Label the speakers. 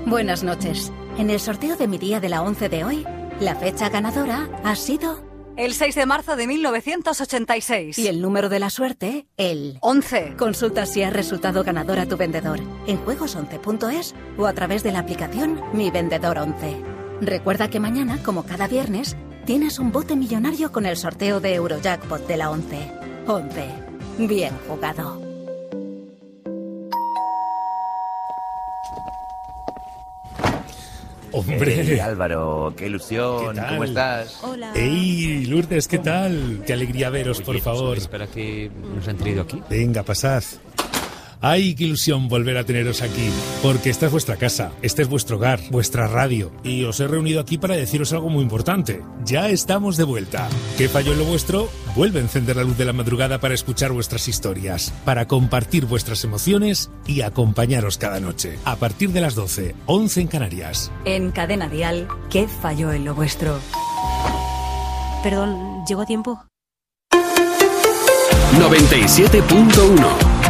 Speaker 1: Buenas noches. En el sorteo de mi día de la 11 de hoy, la fecha ganadora ha sido...
Speaker 2: El 6 de marzo de 1986.
Speaker 1: Y el número de la suerte, el...
Speaker 2: 11.
Speaker 1: Consulta si has resultado ganador a tu vendedor en juegos11.es o a través de la aplicación Mi Vendedor 11. Recuerda que mañana, como cada viernes, tienes un bote millonario con el sorteo de Eurojackpot de la 11. 11. Bien jugado.
Speaker 3: ¡Hombre!
Speaker 4: Hey, Álvaro, qué ilusión, ¿cómo estás?
Speaker 5: Hola.
Speaker 3: ¡Ey, Lourdes, qué tal! ¡Qué alegría veros, por favor!
Speaker 6: Espera que nos han traído aquí.
Speaker 3: Venga, pasad. ¡Ay, qué ilusión volver a teneros aquí! Porque esta es vuestra casa, este es vuestro hogar, vuestra radio. Y os he reunido aquí para deciros algo muy importante. Ya estamos de vuelta. ¿Qué falló en lo vuestro? Vuelve a encender la luz de la madrugada para escuchar vuestras historias, para compartir vuestras emociones y acompañaros cada noche. A partir de las 12, 11 en Canarias.
Speaker 2: En Cadena Dial, ¿qué falló en lo vuestro?
Speaker 5: Perdón, ¿llego a tiempo?
Speaker 7: 97.1